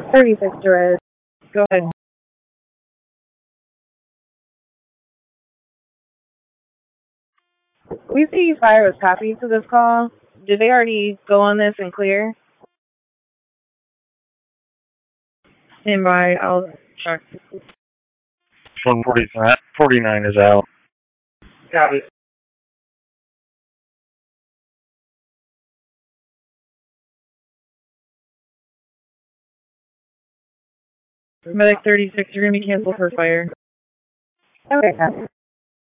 36 Jerez. Go ahead. We see fire was copied to this call. Did they already go on this and clear? Stand by. I'll check. 149 is out. Copy. Medic 36, you're going to be canceled for fire. Okay, copy.